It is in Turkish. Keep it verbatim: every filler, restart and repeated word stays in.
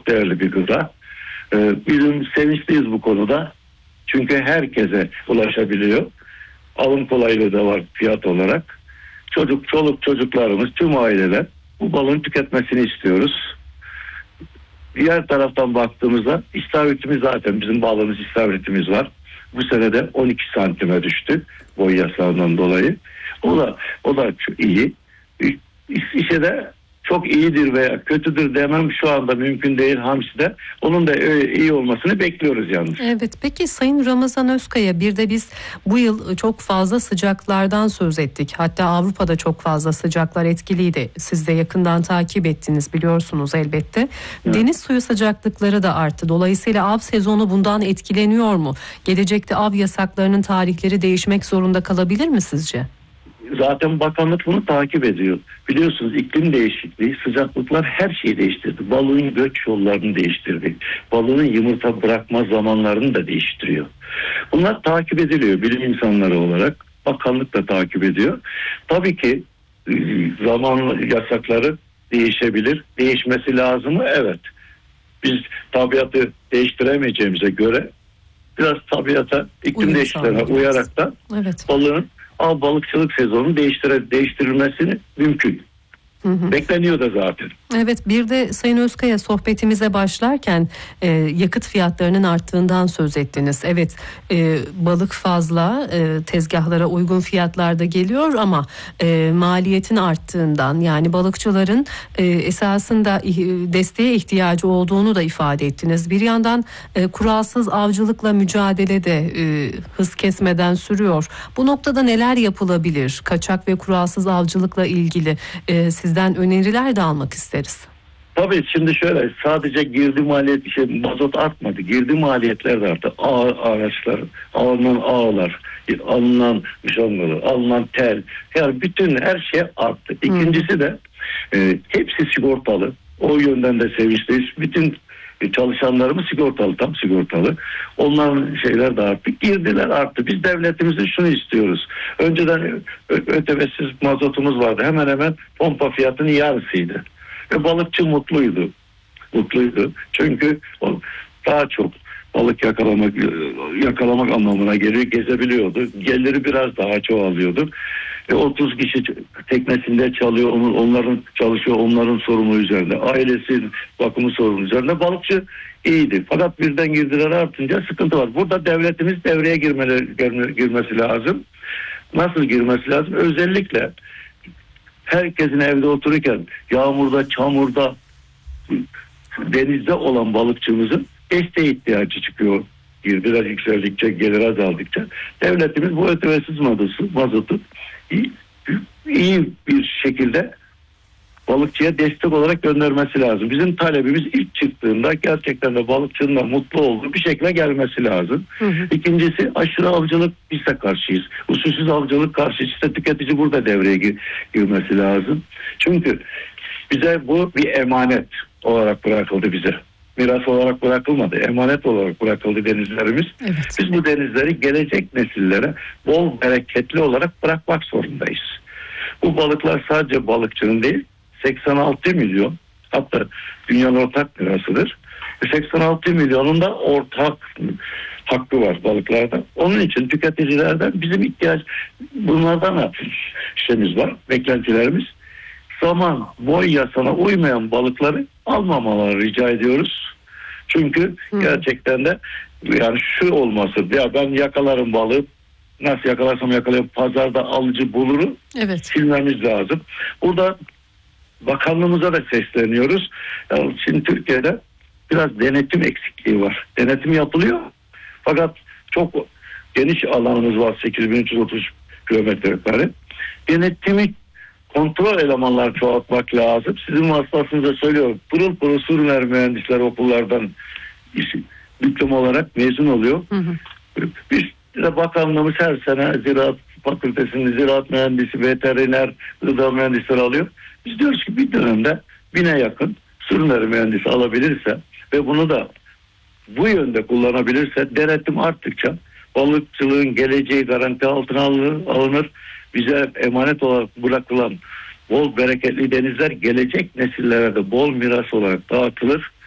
çok değerli bir gıda. Ee, bizim sevinçliyiz bu konuda. Çünkü herkese ulaşabiliyor. Alım kolaylığı da var fiyat olarak. Çocuk, çoluk çocuklarımız, tüm aileler bu balığın tüketmesini istiyoruz. Diğer taraftan baktığımızda istavritimiz, zaten bizim balığımız istavritimiz var. Bu sene de on iki santime düştü boy yasağından dolayı. O da o da çok iyi. İşe de çok iyidir veya kötüdür demem şu anda mümkün değil hamside. Onun da iyi olmasını bekliyoruz yalnız. Evet, peki Sayın Ramazan Özkaya, bir de biz bu yıl çok fazla sıcaklardan söz ettik. Hatta Avrupa'da çok fazla sıcaklar etkiliydi. Siz de yakından takip ettiniz, biliyorsunuz elbette. Evet. Deniz suyu sıcaklıkları da arttı. Dolayısıyla av sezonu bundan etkileniyor mu? Gelecekte av yasaklarının tarihleri değişmek zorunda kalabilir mi sizce? Zaten bakanlık bunu takip ediyor. Biliyorsunuz iklim değişikliği, sıcaklıklar her şeyi değiştirdi. Balığın göç yollarını değiştirdi. Balığın yumurta bırakma zamanlarını da değiştiriyor. Bunlar takip ediliyor bilim insanları olarak. Bakanlık da takip ediyor. Tabii ki zaman yasakları değişebilir. Değişmesi lazım mı? Evet. Biz tabiatı değiştiremeyeceğimize göre biraz tabiata, iklim Uyum değişikliğine uyarak da evet. balığın av balıkçılık sezonu değiştire, değiştirilmesini mümkün. Hı hı. Bekleniyor da zaten. Evet, bir de Sayın Özkaya, sohbetimize başlarken e, yakıt fiyatlarının arttığından söz ettiniz. Evet, e, balık fazla, e, tezgahlara uygun fiyatlarda geliyor ama e, maliyetin arttığından, yani balıkçıların e, esasında e, desteğe ihtiyacı olduğunu da ifade ettiniz. Bir yandan e, kuralsız avcılıkla mücadele de e, hız kesmeden sürüyor. Bu noktada neler yapılabilir? Kaçak ve kuralsız avcılıkla ilgili e, sizden öneriler de almak isteriz. Tabii şimdi şöyle, sadece girdi maliyet, şey, mazot artmadı. Girdi maliyetler de arttı. Ağ, araçlar, alınan ağlar, alınan müşangalı, alınan tel, yani bütün her şey arttı. İkincisi de e, hepsi sigortalı. O yönden de sevinçliyiz. Bütün çalışanlarımız sigortalı, tam sigortalı. Onların şeyler de arttı. Girdiler arttı. Biz devletimizden şunu istiyoruz. Önceden ötevesiz mazotumuz vardı. Hemen hemen pompa fiyatının yarısıydı. Ve balıkçı mutluydu. Mutluydu. Çünkü o daha çok balık yakalamak yakalamak anlamına geliyor. Gezebiliyordu. Geliri biraz daha çoğalıyordu. E, otuz kişi teknesinde çalıyor. Onların çalışıyor. Onların sorumlu üzerinde. Ailesi bakımı sorumlu üzerinde. Balıkçı iyiydi. Fakat birden girdiler artınca sıkıntı var. Burada devletimiz devreye girmeleri, girmesi lazım. Nasıl girmesi lazım? Özellikle herkesin evde otururken yağmurda, çamurda, denizde olan balıkçımızın desteğe ihtiyacı çıkıyor. Girdiler yükseldikçe, gelir azaldıkça. Devletimiz bu ötevesiz mazotu, mazotu iyi, iyi bir şekilde balıkçıya destek olarak göndermesi lazım. Bizim talebimiz ilk çıktığında gerçekten de balıkçının da mutlu olduğu bir şekilde gelmesi lazım. Hı hı. İkincisi, aşırı avcılık, biz de karşıyız. Usulsüz avcılık karşıyız. İşte tüketici burada devreye gir- girmesi lazım. Çünkü bize bu bir emanet olarak bırakıldı bize. Miras olarak bırakılmadı. Emanet olarak bırakıldı denizlerimiz. Evet. Biz bu denizleri gelecek nesillere bol bereketli olarak bırakmak zorundayız. Bu balıklar sadece balıkçının değil, seksen altı milyon, hatta dünyanın ortak mirasıdır. seksen altı milyonun da ortak hakkı var balıklarda. Onun için tüketicilerden bizim ihtiyaç, bunlardan da şeyimiz var, beklentilerimiz. Zaman, boy yasana uymayan balıkları almamaları rica ediyoruz. Çünkü hmm. gerçekten de yani şu olması, ya ben yakalarım balığı, nasıl yakalarsam yakalayayım, pazarda alıcı bulurum. Evet. Silmemiz lazım. Burada bakanlığımıza da sesleniyoruz. Yani şimdi Türkiye'de biraz denetim eksikliği var. Denetim yapılıyor. Fakat çok geniş alanımız var, sekiz bin üç yüz otuz kilometre kare. Denetimi, kontrol elemanlar çoğaltmak lazım. Sizin vasıtasınızda söylüyorum. Pırıl pırıl Surner mühendisler okullardan diploma olarak mezun oluyor. Hı hı. Biz de bakanlığımız her sene ziraat fakültesinde ziraat mühendisi, veteriner, gıda mühendisleri alıyor. Biz diyoruz ki bir dönemde bine yakın Surner mühendisi alabilirse ve bunu da bu yönde kullanabilirse, denetim arttıkça balıkçılığın geleceği garanti altına alınır, alınır. Bize emanet olarak bırakılan bol bereketli denizler gelecek nesillere de bol miras olarak dağıtılır.